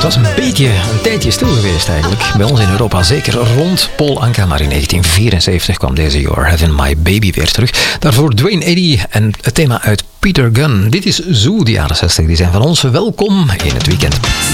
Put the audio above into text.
was een tijdje stil geweest eigenlijk. Bij ons in Europa zeker rond Paul Anka. Maar in 1974 kwam deze You're Having My Baby weer terug. Daarvoor Duane Eddy en het thema uit Peter Gunn. Dit is Zoo, de jaren 60. Die zijn van ons. Welkom in het weekend.